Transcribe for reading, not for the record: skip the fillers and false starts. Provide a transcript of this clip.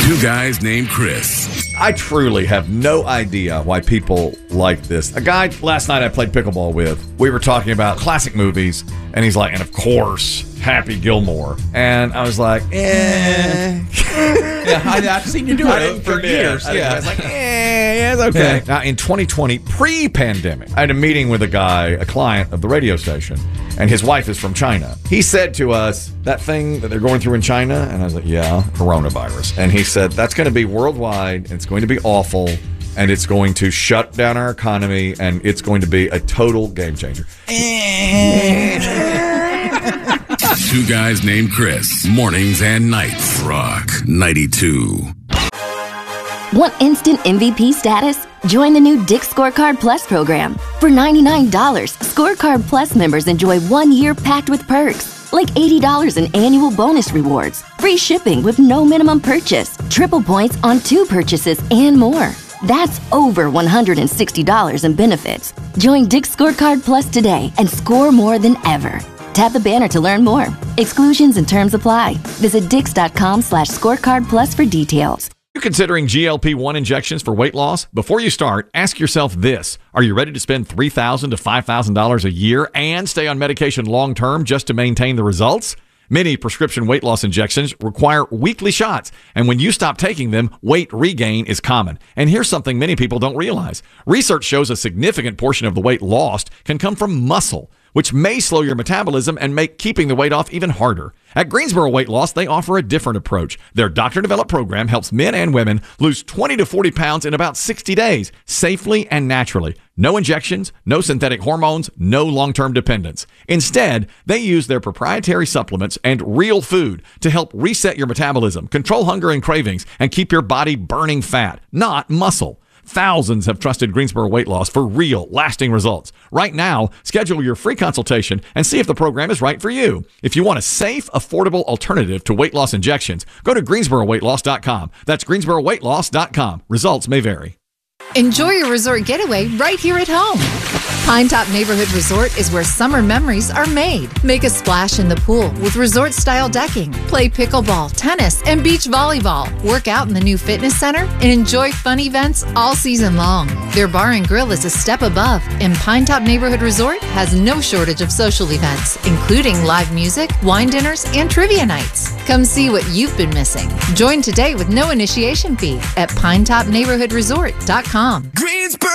Two guys named Chris. I truly have no idea why people like this. A guy last night I played pickleball with, we were talking about classic movies, and he's like, and of course, Happy Gilmore. And I was like, Yeah, I've seen you do it for years. I was like, yeah, it's okay. Now, in 2020, pre-pandemic, I had a meeting with a guy, a client of the radio station, and his wife is from China. He said to us, that thing that they're going through in China, and I was like, yeah, coronavirus. And he said, that's going to be worldwide, and it's going to be awful, and it's going to shut down our economy, and it's going to be a total game changer. Two guys named Chris. Mornings and nights. Rock 92. Want instant MVP status? Join the new Dick's Scorecard Plus program. For $99, Scorecard Plus members enjoy 1 year packed with perks, like $80 in annual bonus rewards, free shipping with no minimum purchase, triple points on 2 purchases, and more. That's over $160 in benefits. Join Dick's Scorecard Plus today and score more than ever. Tap the banner to learn more. Exclusions and terms apply. Visit dix.com/scorecard plus for details. You're considering GLP-1 injections for weight loss? Before you start, ask yourself this. Are you ready to spend $3,000 to $5,000 a year and stay on medication long-term just to maintain the results? Many prescription weight loss injections require weekly shots, and when you stop taking them, weight regain is common. And here's something many people don't realize. Research shows a significant portion of the weight lost can come from muscle, which may slow your metabolism and make keeping the weight off even harder. At Greensboro Weight Loss, they offer a different approach. Their doctor-developed program helps men and women lose 20 to 40 pounds in about 60 days, safely and naturally. No injections, no synthetic hormones, no long-term dependence. Instead, they use their proprietary supplements and real food to help reset your metabolism, control hunger and cravings, and keep your body burning fat, not muscle. Thousands have trusted Greensboro Weight Loss for real, lasting results. Right now, schedule your free consultation and see if the program is right for you. If you want a safe, affordable alternative to weight loss injections, go to GreensboroWeightLoss.com. That's GreensboroWeightLoss.com. Results may vary. Enjoy your resort getaway right here at home. Pine Top Neighborhood Resort is where summer memories are made. Make a splash in the pool with resort-style decking. Play pickleball, tennis, and beach volleyball. Work out in the new fitness center and enjoy fun events all season long. Their bar and grill is a step above, and Pine Top Neighborhood Resort has no shortage of social events, including live music, wine dinners, and trivia nights. Come see what you've been missing. Join today with no initiation fee at PinetopNeighborhoodResort.com. Greensboro.